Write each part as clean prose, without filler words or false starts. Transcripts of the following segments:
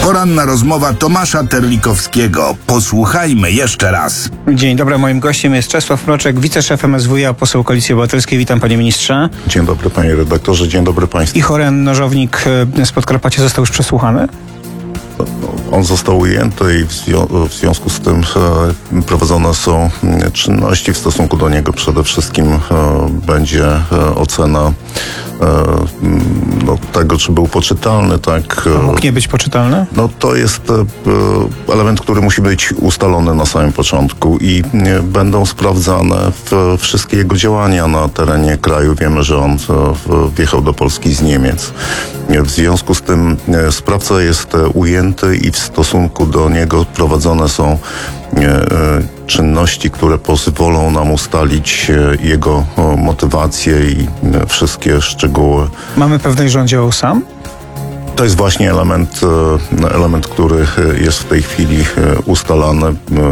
Poranna rozmowa Tomasza Terlikowskiego. Posłuchajmy jeszcze raz. Dzień dobry, moim gościem jest Czesław Mroczek, wiceszef MSWiA, poseł Koalicji Obywatelskiej. Witam, panie ministrze. Dzień dobry, panie redaktorze, dzień dobry państwu. I Horen Nożownik z Podkarpacia został już przesłuchany? On został ujęty i w związku z tym prowadzone są czynności w stosunku do niego. Przede wszystkim będzie ocena tego, czy był poczytalny, tak? A mógł nie być poczytalny? No to jest element, który musi być ustalony na samym początku i będą sprawdzane wszystkie jego działania na terenie kraju. Wiemy, że on wjechał do Polski z Niemiec. W związku z tym sprawca jest ujęty i w stosunku do niego prowadzone są czynności, które pozwolą nam ustalić jego motywację i wszystkie szczegóły. Mamy pewność, że on działał sam? To jest właśnie element, który jest w tej chwili ustalany.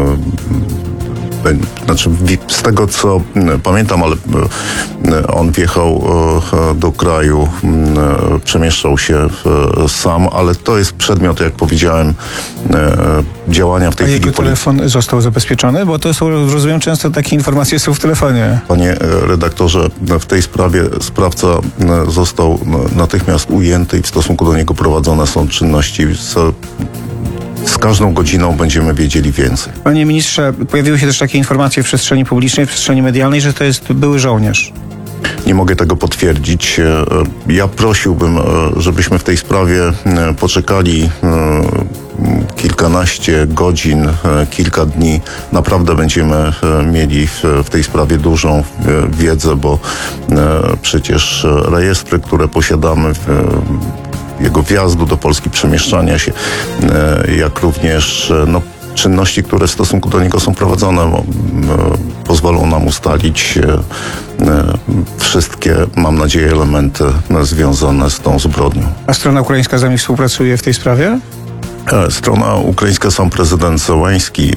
Znaczy, z tego co pamiętam, ale on wjechał do kraju, przemieszczał się sam, ale to jest przedmiot, jak powiedziałem, działania w tej chwili. A jego telefon został zabezpieczony? Bo to są, rozumiem, często takie informacje są w telefonie. Panie redaktorze, w tej sprawie sprawca został natychmiast ujęty i w stosunku do niego prowadzone są czynności. Z każdą godziną będziemy wiedzieli więcej. Panie ministrze, pojawiły się też takie informacje w przestrzeni publicznej, w przestrzeni medialnej, że to jest były żołnierz. Nie mogę tego potwierdzić. Ja prosiłbym, żebyśmy w tej sprawie poczekali kilkanaście godzin, kilka dni. Naprawdę będziemy mieli w tej sprawie dużą wiedzę, bo przecież rejestry, które posiadamy, jego wjazdu do Polski, przemieszczania się, jak również czynności, które w stosunku do niego są prowadzone, pozwolą nam ustalić wszystkie, mam nadzieję, elementy związane z tą zbrodnią. A strona ukraińska z nami współpracuje w tej sprawie? Strona ukraińska, sam prezydent Zełański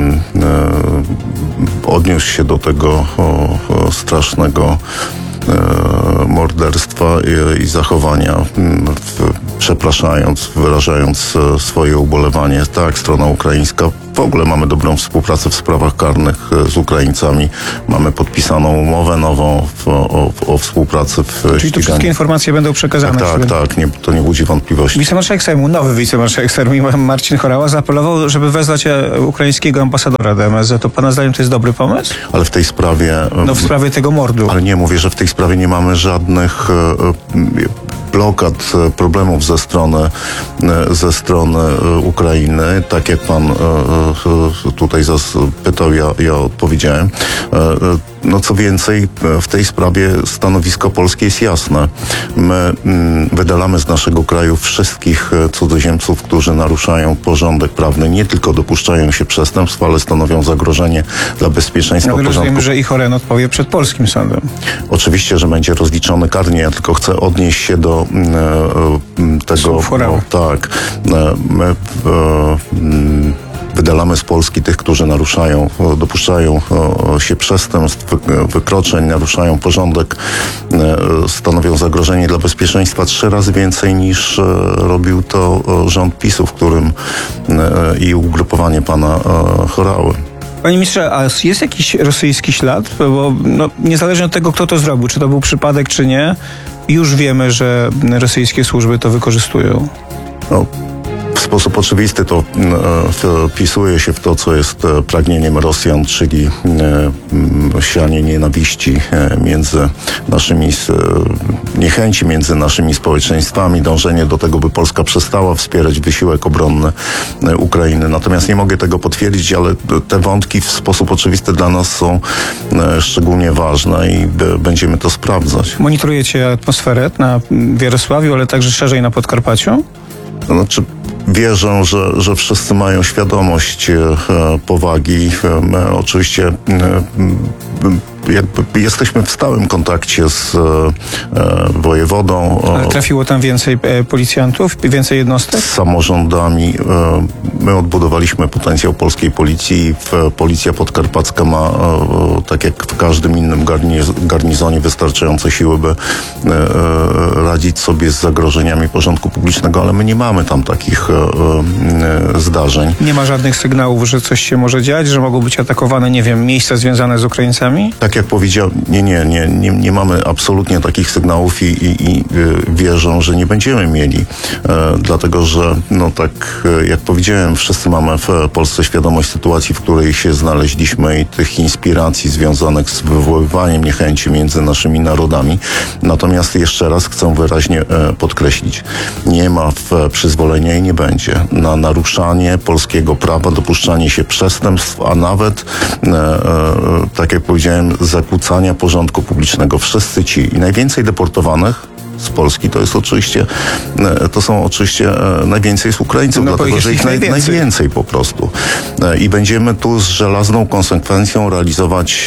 odniósł się do tego strasznego morderstwa i zachowania, przepraszając, wyrażając swoje ubolewanie. Tak, strona ukraińska. W ogóle mamy dobrą współpracę w sprawach karnych z Ukraińcami. Mamy podpisaną umowę nową o współpracy w ściganiu. Czyli tu wszystkie informacje będą przekazane? Tak, to nie budzi wątpliwości. Wicemarszałek Sejmu, nowy wicemarszałek Sejmu Marcin Horała zaapelował, żeby wezwać ukraińskiego ambasadora do MSZ. To pana zdaniem to jest dobry pomysł? Ale w tej sprawie... No w sprawie tego mordu. Ale nie, mówię, że w tej sprawie nie mamy żadnych blokad, problemów ze strony Ukrainy. Tak jak pan tutaj pytał, ja odpowiedziałem. No co więcej, w tej sprawie stanowisko polskie jest jasne. My wydalamy z naszego kraju wszystkich cudzoziemców, którzy naruszają porządek prawny, nie tylko dopuszczają się przestępstw, ale stanowią zagrożenie dla bezpieczeństwa porządku. Rozumiem, że i Horen odpowie przed polskim sądem. Oczywiście, że będzie rozliczony karnie, ja tylko chcę odnieść się do tego. Tak. My wydalamy z Polski tych, którzy dopuszczają się przestępstw, wykroczeń, naruszają porządek, stanowią zagrożenie dla bezpieczeństwa 3 razy więcej niż robił to rząd PiS-u, w którym i ugrupowanie pana Horały. Panie ministrze, a jest jakiś rosyjski ślad? Bo niezależnie od tego, kto to zrobił, czy to był przypadek, czy nie, już wiemy, że rosyjskie służby to wykorzystują. W sposób oczywisty to wpisuje się w to, co jest pragnieniem Rosjan, czyli sianie nienawiści niechęci między naszymi społeczeństwami, dążenie do tego, by Polska przestała wspierać wysiłek obronny Ukrainy. Natomiast nie mogę tego potwierdzić, ale te wątki w sposób oczywisty dla nas są szczególnie ważne i będziemy to sprawdzać. Monitorujecie atmosferę w Jarosławiu, ale także szerzej na Podkarpaciu? Znaczy, wierzę, że wszyscy mają świadomość powagi. My oczywiście jakby jesteśmy w stałym kontakcie z wojewodą. Ale trafiło tam więcej policjantów, więcej jednostek? Z samorządami. My odbudowaliśmy potencjał polskiej policji. Policja podkarpacka ma, tak jak w każdym innym garnizonie, wystarczające siły, by radzić sobie z zagrożeniami porządku publicznego, ale my nie mamy tam takich zdarzeń. Nie ma żadnych sygnałów, że coś się może dziać, że mogą być atakowane, nie wiem, miejsca związane z Ukraińcami? Tak jak powiedziałem, nie mamy absolutnie takich sygnałów i wierzę, że nie będziemy mieli. Dlatego, że tak jak powiedziałem, wszyscy mamy w Polsce świadomość sytuacji, w której się znaleźliśmy i tych inspiracji związanych z wywoływaniem niechęci między naszymi narodami. Natomiast jeszcze raz chcę wyraźnie podkreślić, nie ma przyzwolenia i nie będzie na naruszanie polskiego prawa, dopuszczanie się przestępstw, a nawet, tak jak powiedziałem, zakłócania porządku publicznego. Wszyscy ci i najwięcej deportowanych z Polski to są oczywiście najwięcej z Ukraińców, dlatego że ich najwięcej po prostu. I będziemy tu z żelazną konsekwencją realizować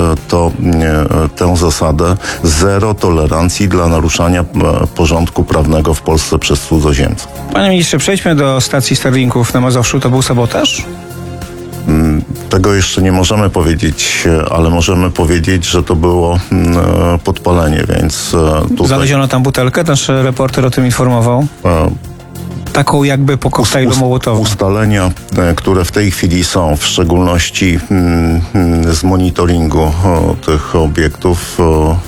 tę zasadę zero tolerancji dla naruszania porządku prawnego w Polsce przez cudzoziemców. Panie ministrze, przejdźmy do stacji Starlinków na Mazowszu. To był sabotaż? Tego jeszcze nie możemy powiedzieć, ale możemy powiedzieć, że to było podpalenie, więc tutaj... Znaleziono tam butelkę, nasz reporter o tym informował. Taką jakby po koktajlu Mołotowa. Ustalenia, które w tej chwili są, w szczególności z monitoringu tych obiektów,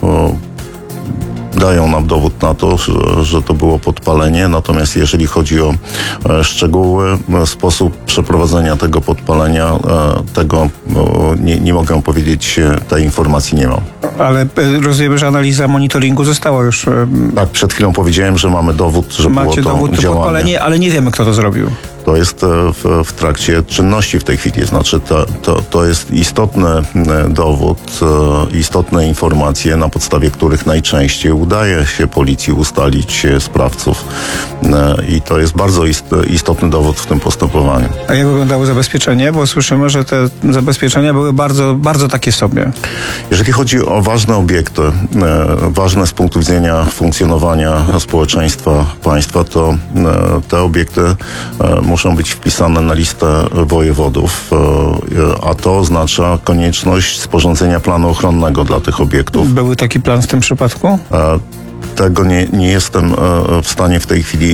dają nam dowód na to, że to było podpalenie. Natomiast jeżeli chodzi o szczegóły, sposób przeprowadzenia tego podpalenia, tego nie mogę powiedzieć, tej informacji nie mam. Ale rozumiem, że analiza monitoringu została już... Tak, przed chwilą powiedziałem, że mamy dowód, że było to Macie dowód, to podpalenie, ale nie wiemy, kto to zrobił. To jest w trakcie czynności w tej chwili. Znaczy to jest istotny dowód, istotne informacje, na podstawie których najczęściej udaje się policji ustalić sprawców. I to jest bardzo istotny dowód w tym postępowaniu. A jak wyglądało zabezpieczenie? Bo słyszymy, że te zabezpieczenia były bardzo, bardzo takie sobie. Jeżeli chodzi o ważne obiekty, ważne z punktu widzenia funkcjonowania społeczeństwa, państwa, to te obiekty muszą być wpisane na listę wojewodów, a to oznacza konieczność sporządzenia planu ochronnego dla tych obiektów. Był taki plan w tym przypadku? Tego nie jestem w stanie w tej chwili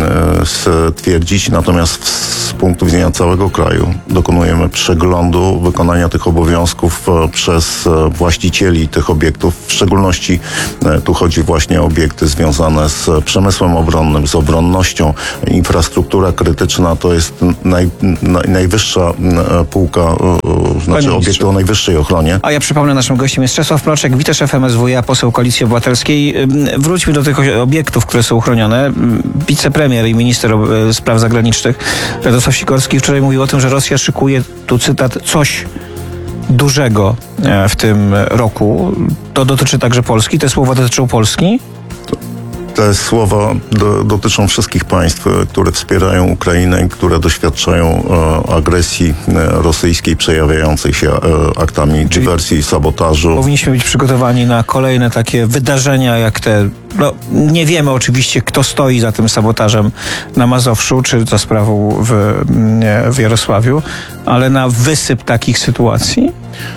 stwierdzić, natomiast z punktu widzenia całego kraju dokonujemy przeglądu wykonania tych obowiązków przez właścicieli tych obiektów. W szczególności tu chodzi właśnie o obiekty związane z przemysłem obronnym, z obronnością. Infrastruktura krytyczna to jest najwyższa półka, znaczy obiekty o najwyższej ochronie. A ja przypomnę, naszym gościem jest Czesław Mroczek, wiceszef MSWiA, poseł Koalicji Obywatelskiej. Wróćmy do tych obiektów, które są chronione. Wicepremier i minister spraw zagranicznych Radosław Sikorski wczoraj mówił o tym, że Rosja szykuje, tu cytat, coś dużego w tym roku. To dotyczy także Polski? Te słowa dotyczą Polski? Te słowa dotyczą wszystkich państw, które wspierają Ukrainę i które doświadczają agresji rosyjskiej przejawiającej się aktami dywersji i sabotażu. Powinniśmy być przygotowani na kolejne takie wydarzenia jak te... nie wiemy oczywiście, kto stoi za tym sabotażem na Mazowszu, czy za sprawą w Jarosławiu, ale na wysyp takich sytuacji?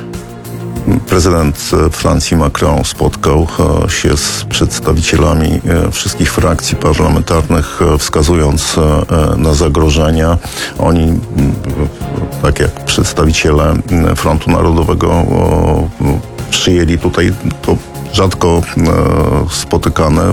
Prezydent Francji Macron spotkał się z przedstawicielami wszystkich frakcji parlamentarnych, wskazując na zagrożenia. Oni, tak jak przedstawiciele Frontu Narodowego, przyjęli tutaj to rzadko spotykane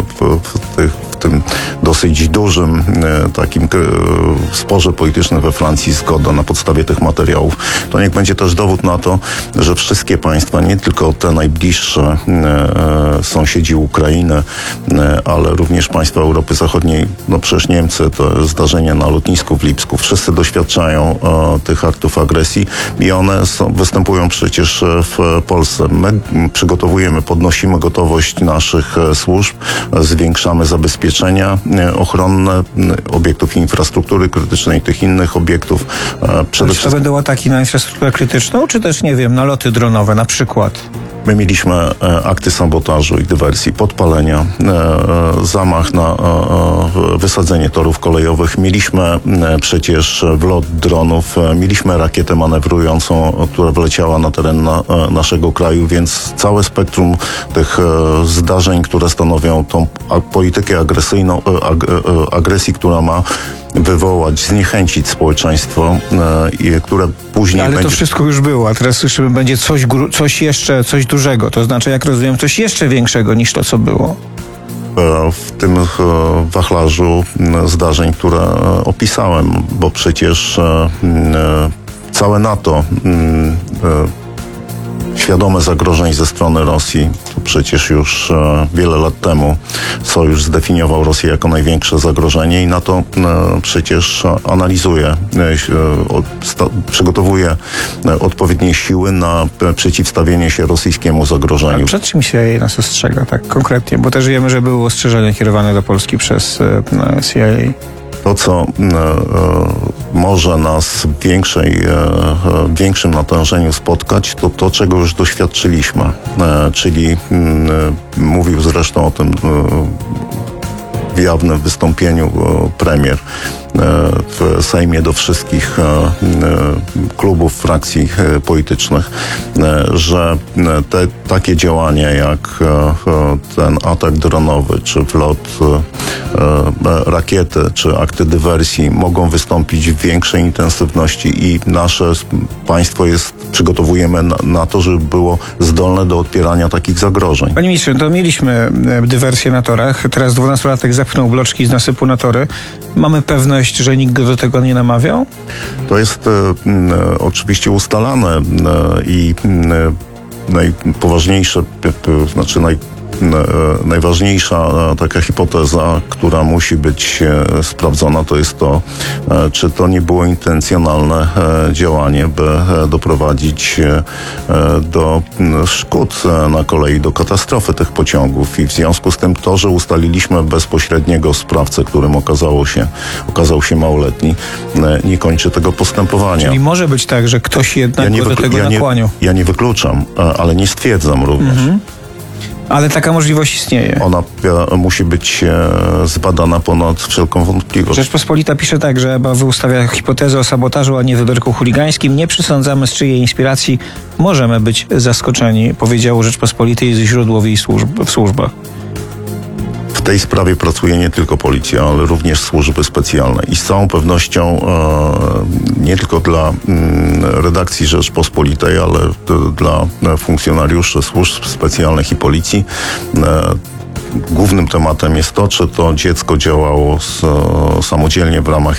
w tym dosyć dużym takim sporze politycznym we Francji zgoda na podstawie tych materiałów. To niech będzie też dowód na to, że wszystkie państwa, nie tylko te najbliższe sąsiedzi Ukrainy, ale również państwa Europy Zachodniej, przecież Niemcy, to zdarzenia na lotnisku w Lipsku, wszyscy doświadczają tych aktów agresji i one występują przecież w Polsce. My przygotowujemy, podnosimy gotowość naszych służb, zwiększamy zabezpieczenie zabezpieczenia ochronne obiektów infrastruktury krytycznej, tych innych obiektów. Przede Czy to wszystkim będą ataki na infrastrukturę krytyczną, czy też, nie wiem, naloty dronowe na przykład? my mieliśmy akty sabotażu i dywersji, podpalenia, zamach na wysadzenie torów kolejowych. Mieliśmy przecież wlot dronów, mieliśmy rakietę manewrującą, która wleciała na teren naszego kraju, więc całe spektrum tych zdarzeń, które stanowią tą politykę agresyjną, agresji, która ma wywołać, zniechęcić społeczeństwo, które później Ale będzie... to wszystko już było, a teraz słyszymy, będzie coś jeszcze, coś dużego. To znaczy, jak rozumiem, coś jeszcze większego niż to, co było. W tym wachlarzu zdarzeń, które opisałem, bo przecież całe NATO świadome zagrożeń ze strony Rosji, to przecież już wiele lat temu Sojusz zdefiniował Rosję jako największe zagrożenie i NATO przecież analizuje, przygotowuje odpowiednie siły na przeciwstawienie się rosyjskiemu zagrożeniu. A przed czym się nas ostrzega, tak konkretnie? Bo też wiemy, że były ostrzeżenia kierowane do Polski przez CIA. To, co może nas w większym natężeniu spotkać, to to, czego już doświadczyliśmy. Czyli mówił zresztą o tym w jawnym wystąpieniu premier w Sejmie do wszystkich klubów, frakcji politycznych, że takie działania jak ten atak dronowy, czy wlot rakiety, czy akty dywersji mogą wystąpić w większej intensywności i nasze państwo przygotowujemy na to, żeby było zdolne do odpierania takich zagrożeń. Panie ministrze, to mieliśmy dywersję na torach. Teraz 12-latek zapchnął bloczki z nasypu na tory. Mamy pewność, że nikt go do tego nie namawiał? To jest oczywiście ustalane i najpoważniejsze, znaczy najważniejsza taka hipoteza, która musi być sprawdzona, to jest to, czy to nie było intencjonalne działanie, by doprowadzić do szkód na kolei, do katastrofy tych pociągów. I w związku z tym to, że ustaliliśmy bezpośredniego sprawcę, którym okazał się małoletni, nie kończy tego postępowania. Czyli może być tak, że ktoś jednak go do tego nakłaniał. Ja nie wykluczam, ale nie stwierdzam również. Ale taka możliwość istnieje. Ona musi być zbadana ponad wszelką wątpliwość. Rzeczpospolita pisze tak, że EBA wyustawia hipotezę o sabotażu, a nie wyberku chuligańskim. Nie przesądzamy, z czyjej inspiracji możemy być zaskoczeni, powiedziało Rzeczpospolitej źródło w jej służbach. W tej sprawie pracuje nie tylko policja, ale również służby specjalne i z całą pewnością nie tylko dla redakcji Rzeczpospolitej, ale dla funkcjonariuszy służb specjalnych i policji głównym tematem jest to, czy to dziecko działało samodzielnie w ramach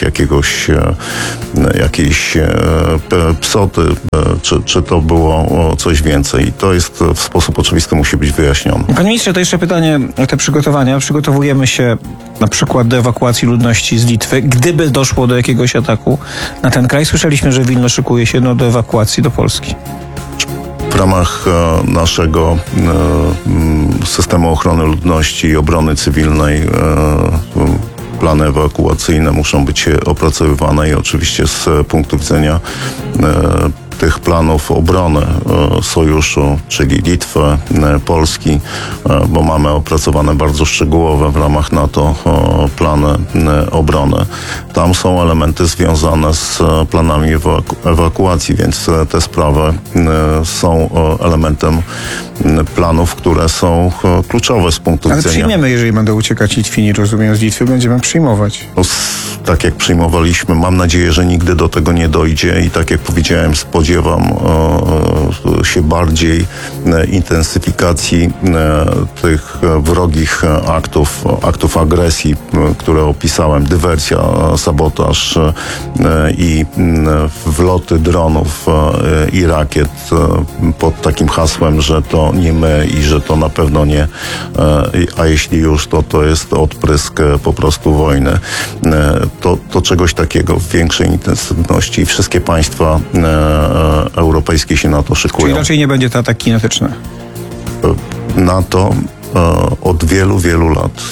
jakiejś psoty, czy to było coś więcej. I to jest w sposób oczywisty musi być wyjaśnione. Panie ministrze, to jeszcze pytanie o te przygotowania. Przygotowujemy się na przykład do ewakuacji ludności z Litwy, gdyby doszło do jakiegoś ataku na ten kraj. Słyszeliśmy, że Wilno szykuje się do ewakuacji do Polski. W ramach naszego systemu ochrony ludności i obrony cywilnej plany ewakuacyjne muszą być opracowywane i oczywiście z punktu widzenia tych planów obrony sojuszu, czyli Litwy, Polski, bo mamy opracowane bardzo szczegółowe w ramach NATO plany obrony. Tam są elementy związane z planami ewakuacji, więc te sprawy są elementem planów, które są kluczowe z punktu Ale widzenia... przyjmiemy, jeżeli będą uciekać Litwini, rozumiem, z Litwy, będziemy przyjmować. Tak jak przyjmowaliśmy, mam nadzieję, że nigdy do tego nie dojdzie i tak jak powiedziałem, spodziewam się bardziej intensyfikacji tych wrogich aktów agresji, które opisałem, dywersja, sabotaż i wloty dronów i rakiet pod takim hasłem, że to nie my i że to na pewno nie, a jeśli już, to jest odprysk po prostu wojny. To czegoś takiego w większej intensywności. Wszystkie państwa europejskie się na to szykują. Czyli raczej nie będzie to atak kinetyczny? NATO od wielu, wielu lat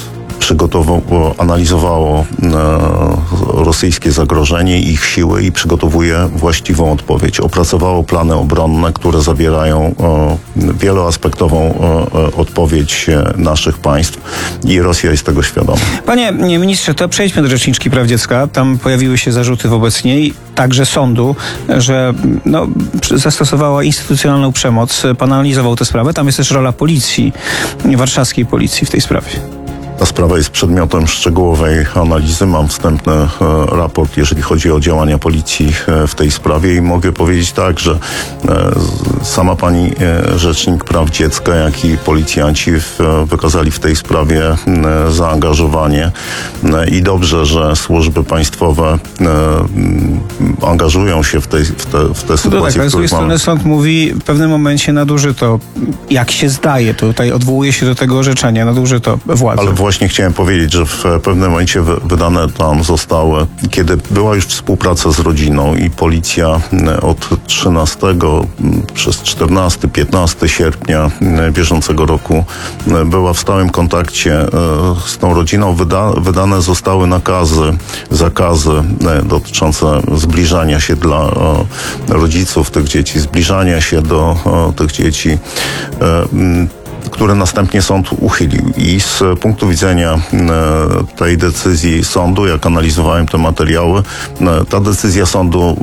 analizowało rosyjskie zagrożenie, ich siły i przygotowuje właściwą odpowiedź. Opracowało plany obronne, które zawierają wieloaspektową odpowiedź naszych państw i Rosja jest tego świadoma. Panie ministrze, to przejdźmy do Rzeczniczki Praw Dziecka. Tam pojawiły się zarzuty wobec niej, także sądu, że zastosowała instytucjonalną przemoc. Pan analizował tę sprawę. Tam jest też rola policji, warszawskiej policji w tej sprawie. Ta sprawa jest przedmiotem szczegółowej analizy. Mam wstępny raport, jeżeli chodzi o działania policji w tej sprawie i mogę powiedzieć tak, że sama pani Rzecznik Praw Dziecka, jak i policjanci wykazali w tej sprawie zaangażowanie i dobrze, że służby państwowe angażują się w te sytuacje, tak, ale z drugiej strony mamy. sąd mówi, w pewnym momencie nadużyto, jak się zdaje, tutaj odwołuje się do tego orzeczenia, nadużyto władzy. Ale właśnie chciałem powiedzieć, że w pewnym momencie wydane tam zostały, kiedy była już współpraca z rodziną i policja od 13 przez 14, 15 sierpnia bieżącego roku była w stałym kontakcie z tą rodziną. Wydane zostały zakazy dotyczące zbliżania się dla rodziców tych dzieci, zbliżania się do tych dzieci, które następnie sąd uchylił. I z punktu widzenia tej decyzji sądu, jak analizowałem te materiały, ta decyzja sądu,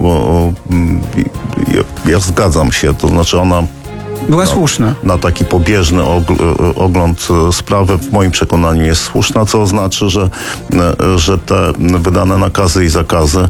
ja zgadzam się, to znaczy ona była słuszna. Na taki pobieżny ogląd sprawy w moim przekonaniu jest słuszna, co oznacza, że te wydane nakazy i zakazy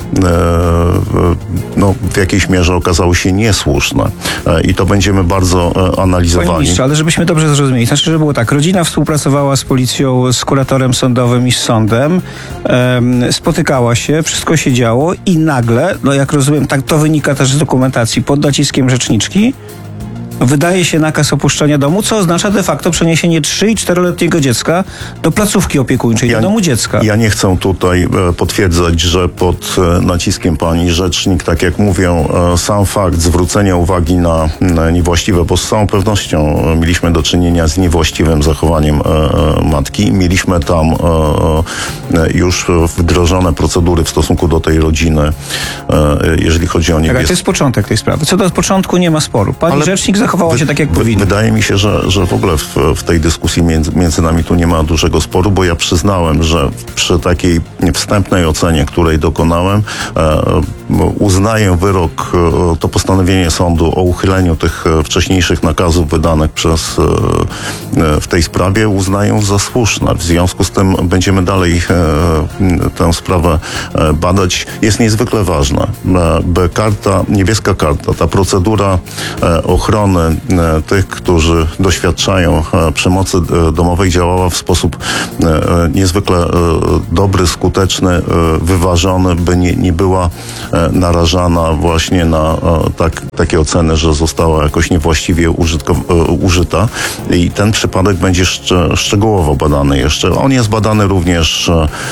w jakiejś mierze okazały się niesłuszne. I to będziemy bardzo analizowali. Panie ministrze, ale żebyśmy dobrze zrozumieli. Znaczy, że było tak, rodzina współpracowała z policją, z kuratorem sądowym i z sądem, spotykała się, wszystko się działo i nagle, jak rozumiem, tak to wynika też z dokumentacji, pod naciskiem rzeczniczki, wydaje się nakaz opuszczenia domu, co oznacza de facto przeniesienie 3- i 4-letniego dziecka do placówki opiekuńczej, do domu dziecka. Ja nie chcę tutaj potwierdzać, że pod naciskiem pani rzecznik, tak jak mówię, sam fakt zwrócenia uwagi na niewłaściwe, bo z całą pewnością mieliśmy do czynienia z niewłaściwym zachowaniem matki. Mieliśmy tam już wdrożone procedury w stosunku do tej rodziny, jeżeli chodzi o Tak, to jest początek tej sprawy. Co do początku nie ma sporu. Pani rzecznik zachowała się tak, jak powinna. Wydaje mi się, że w ogóle w tej dyskusji między nami tu nie ma dużego sporu, bo ja przyznałem, że przy takiej wstępnej ocenie, której dokonałem, uznaję wyrok, to postanowienie sądu o uchyleniu tych wcześniejszych nakazów wydanych w tej sprawie uznaję za słuszne. W związku z tym będziemy dalej tę sprawę badać. Jest niezwykle ważne, by niebieska karta, ta procedura ochrony tych, którzy doświadczają przemocy domowej, działała w sposób niezwykle dobry, skuteczny, wyważony, by nie była narażana właśnie na takie oceny, że została jakoś niewłaściwie użyta. I ten przypadek będzie szczegółowo badany jeszcze. On jest badany również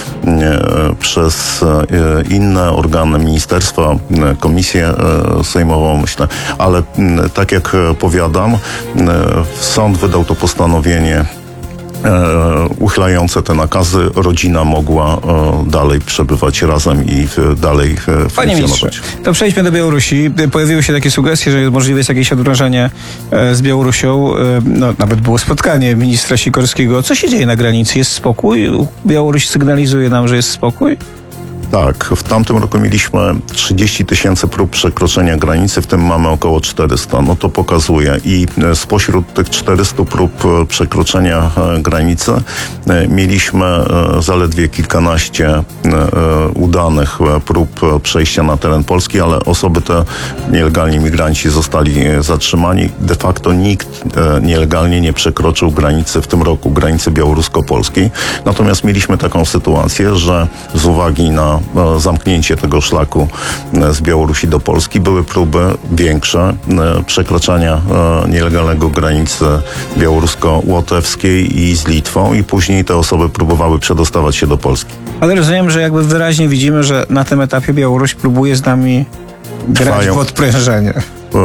przez inne organy ministerstwa, komisję sejmową, myślę, ale tak jak powiadam, sąd wydał to postanowienie uchylające te nakazy. Rodzina mogła dalej przebywać razem i dalej funkcjonować. Panie ministrze, to przejdźmy do Białorusi. Pojawiły się takie sugestie, że możliwe jest jakieś odmrażanie z Białorusią. Nawet było spotkanie ministra Sikorskiego. Co się dzieje na granicy? Jest spokój? Białoruś sygnalizuje nam, że jest spokój? Tak, w tamtym roku mieliśmy 30 000 prób przekroczenia granicy, w tym mamy około 400. No to pokazuje. I spośród tych 400 prób przekroczenia granicy mieliśmy zaledwie kilkanaście udanych prób przejścia na teren Polski, ale osoby te, nielegalni migranci, zostali zatrzymani. De facto nikt nielegalnie nie przekroczył granicy w tym roku, granicy białorusko-polskiej. Natomiast mieliśmy taką sytuację, że z uwagi na zamknięcie tego szlaku z Białorusi do Polski były próby większe przekraczania nielegalnego granicy białorusko-łotewskiej i z Litwą i później te osoby próbowały przedostawać się do Polski. Ale rozumiem, że jakby wyraźnie widzimy, że na tym etapie Białoruś próbuje z nami grać w odprężenie.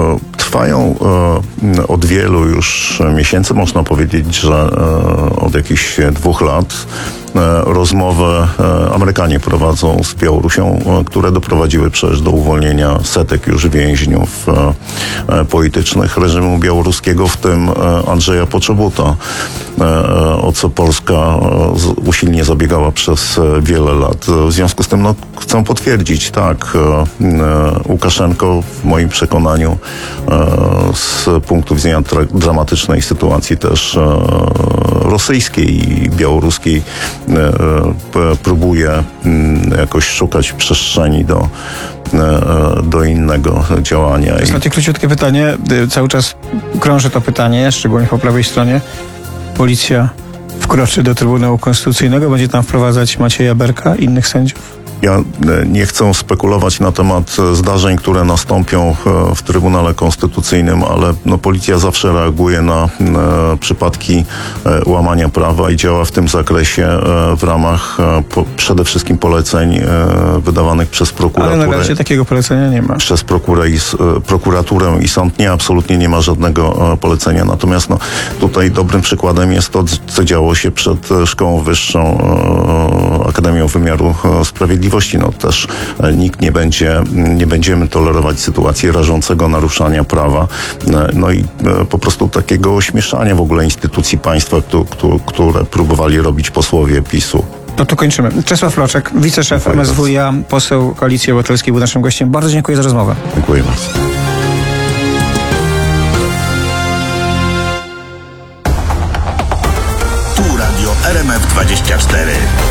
Trwają od wielu już miesięcy, można powiedzieć, że od jakichś 2 lat rozmowy Amerykanie prowadzą z Białorusią, które doprowadziły przecież do uwolnienia setek już więźniów politycznych reżimu białoruskiego, w tym Andrzeja Poczobuta, o co Polska usilnie zabiegała przez wiele lat. W związku z tym chcę potwierdzić, tak, Łukaszenko w moim przekonaniu z punktu widzenia dramatycznej sytuacji też rosyjskiej i białoruskiej próbuje jakoś szukać przestrzeni do innego działania. Ostatnie króciutkie pytanie. Cały czas krąży to pytanie, szczególnie po prawej stronie. Policja wkroczy do Trybunału Konstytucyjnego, będzie tam wprowadzać Macieja Berka i innych sędziów? Ja nie chcę spekulować na temat zdarzeń, które nastąpią w Trybunale Konstytucyjnym, ale policja zawsze reaguje na przypadki łamania prawa i działa w tym zakresie w ramach przede wszystkim poleceń wydawanych przez prokuraturę. Ale na razie takiego polecenia nie ma. Przez prokuraturę i sąd absolutnie nie ma żadnego polecenia. Natomiast tutaj dobrym przykładem jest to, co działo się przed Szkołą Wyższą Akademią Wymiaru Sprawiedliwości. Też nikt nie będziemy tolerować sytuacji rażącego naruszania prawa, i po prostu takiego ośmieszania w ogóle instytucji państwa, które próbowali robić posłowie PiS-u. No to kończymy. Czesław Floczek, wiceszef MSWiA, poseł Koalicji Obywatelskiej, był naszym gościem. Bardzo dziękuję za rozmowę. Dziękuję bardzo. Tu Radio RMF24.